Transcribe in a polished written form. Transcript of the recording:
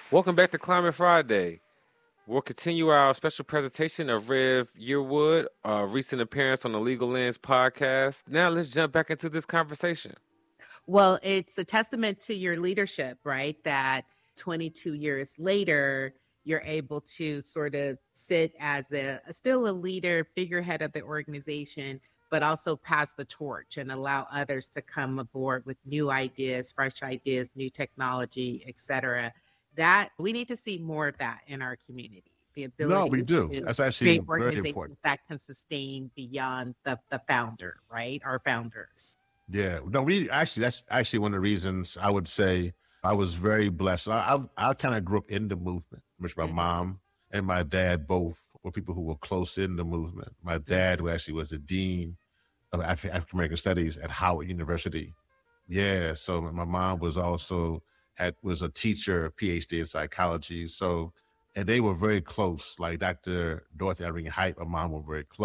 Welcome back to Climate Friday. We'll continue our special presentation of Rev Yearwood, a recent appearance on the Legal Lens podcast. Now let's jump back into this conversation. Well, it's a testament to your leadership, right? That 22 years later, you're able to sort of sit as still a leader, figurehead of the organization, but also pass the torch and allow others to come aboard with new ideas, fresh ideas, new technology, et cetera. That we need to see more of that in our community. The ability No, we do. to That's actually create very organizations important. that can sustain beyond the founder, right? Our founders. Yeah. No, that's actually one of the reasons I would say I was very blessed. I kind of grew up in the movement, which my mom and my dad both were people who were close in the movement. My dad actually was the dean of African American Studies at Howard University. Yeah. So my mom was also was a teacher, PhD in psychology. So, and they were very close. Like Dr. Dorothy Irene Height, my mom were very close.